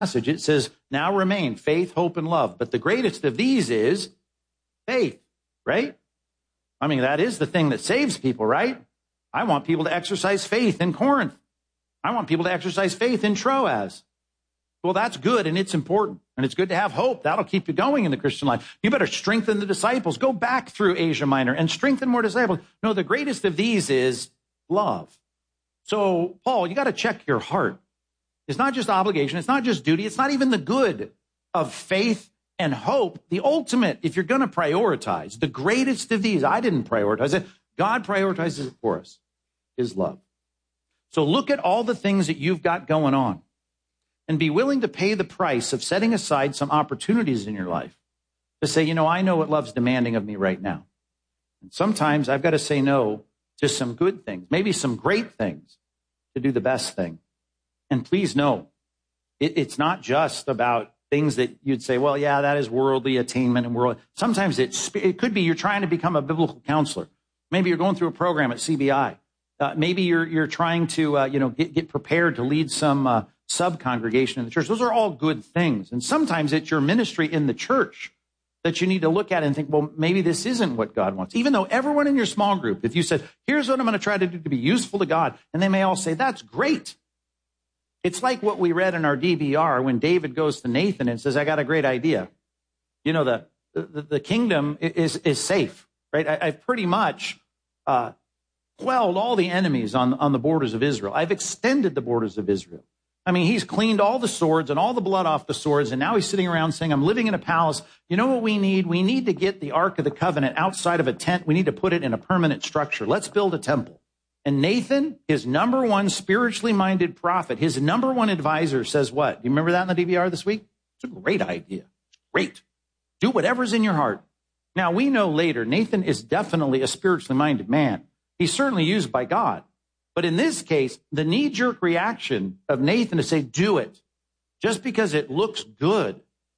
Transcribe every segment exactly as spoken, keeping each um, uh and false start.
passage. It says, now remain faith, hope, and love. But the greatest of these is faith, right? I mean, that is the thing that saves people, right? I want people to exercise faith in Corinth. I want people to exercise faith in Troas. Well, that's good, and it's important. And it's good to have hope. That'll keep you going in the Christian life. You better strengthen the disciples. Go back through Asia Minor and strengthen more disciples. No, the greatest of these is love. So, Paul, you got to check your heart. It's not just obligation. It's not just duty. It's not even the good of faith and hope. The ultimate, if you're going to prioritize, the greatest of these, I didn't prioritize it. God prioritizes it for us, is love. So look at all the things that you've got going on and be willing to pay the price of setting aside some opportunities in your life to say, you know, I know what love's demanding of me right now. And sometimes I've got to say no to some good things, maybe some great things, to do the best thing. And please know, it, it's not just about things that you'd say, well, yeah, that is worldly attainment and world. Sometimes it's, it could be you're trying to become a biblical counselor. Maybe you're going through a program at C B I. Uh, maybe you're you're trying to uh, you know get, get prepared to lead some uh, sub-congregation in the church. Those are all good things. And sometimes it's your ministry in the church that you need to look at and think, well, maybe this isn't what God wants. Even though everyone in your small group, if you said, here's what I'm going to try to do to be useful to God, and they may all say, that's great. It's like what we read in our D B R when David goes to Nathan and says, I got a great idea. You know, the the, the kingdom is, is safe, right? I, I've pretty much uh, quelled all the enemies on, on the borders of Israel. I've extended the borders of Israel. I mean, he's cleaned all the swords and all the blood off the swords, and now he's sitting around saying, I'm living in a palace. You know what we need? We need to get the Ark of the Covenant outside of a tent. We need to put it in a permanent structure. Let's build a temple. And Nathan, his number one spiritually minded prophet, his number one advisor says what? Do you remember that in the D V R this week? It's a great idea. Great. Do whatever's in your heart. Now, we know later, Nathan is definitely a spiritually minded man. He's certainly used by God. But in this case, the knee-jerk reaction of Nathan to say, do it, just because it looks good,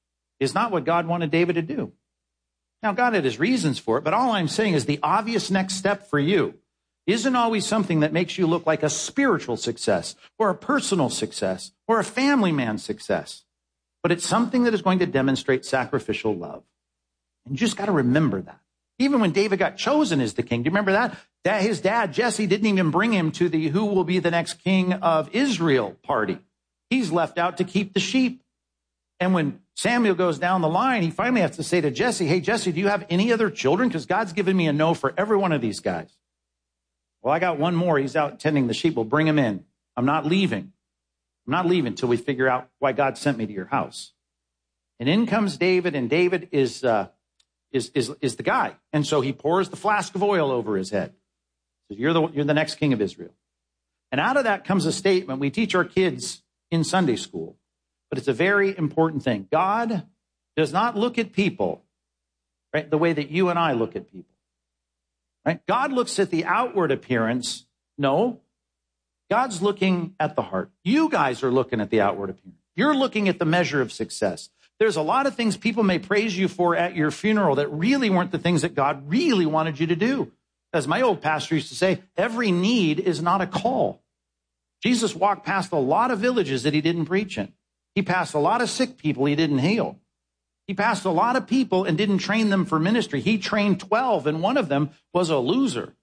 is not what God wanted David to do. Now, God had his reasons for it, but all I'm saying is the obvious next step for you isn't always something that makes you look like a spiritual success or a personal success or a family man success, but it's something that is going to demonstrate sacrificial love. And you just got to remember that. Even when David got chosen as the king, do you remember that? That his dad, Jesse, didn't even bring him to the who will be the next king of Israel party. He's left out to keep the sheep. And when Samuel goes down the line, he finally has to say to Jesse, hey, Jesse, do you have any other children? Because God's given me a no for every one of these guys. Well, I got one more. He's out tending the sheep. We'll bring him in. I'm not leaving. I'm not leaving until we figure out why God sent me to your house. And in comes David, and David is, uh, is, is, is the guy. And so he pours the flask of oil over his head. Says, you're the, you're the next king of Israel. And out of that comes a statement we teach our kids in Sunday school, but it's a very important thing. God does not look at people, right, the way that you and I look at people. Right? God looks at the outward appearance. No, God's looking at the heart. You guys are looking at the outward appearance. You're looking at the measure of success. There's a lot of things people may praise you for at your funeral that really weren't the things that God really wanted you to do. As my old pastor used to say, every need is not a call. Jesus walked past a lot of villages that he didn't preach in. He passed a lot of sick people he didn't heal. He passed a lot of people and didn't train them for ministry. He trained twelve, and one of them was a loser.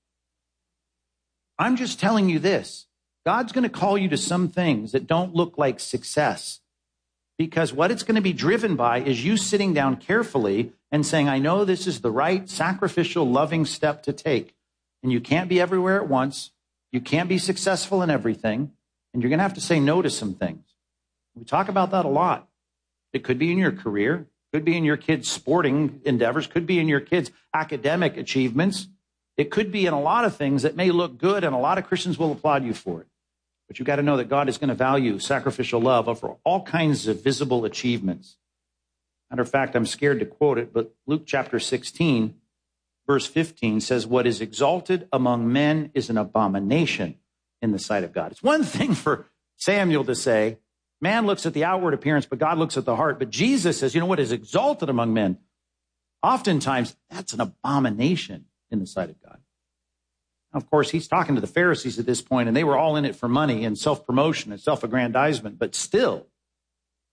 I'm just telling you this. God's going to call you to some things that don't look like success, because what it's going to be driven by is you sitting down carefully and saying, I know this is the right sacrificial, loving step to take. And you can't be everywhere at once. You can't be successful in everything. And you're going to have to say no to some things. We talk about that a lot. It could be in your career. Could be in your kids' sporting endeavors, could be in your kids' academic achievements. It could be in a lot of things that may look good, and a lot of Christians will applaud you for it. But you've got to know that God is going to value sacrificial love over all kinds of visible achievements. Matter of fact, I'm scared to quote it, but Luke chapter sixteen, verse fifteen says, what is exalted among men is an abomination in the sight of God. It's one thing for Samuel to say, man looks at the outward appearance, but God looks at the heart. But Jesus says, you know what is exalted among men? Oftentimes, that's an abomination in the sight of God. Now, of course, he's talking to the Pharisees at this point, and they were all in it for money and self-promotion and self-aggrandizement. But still,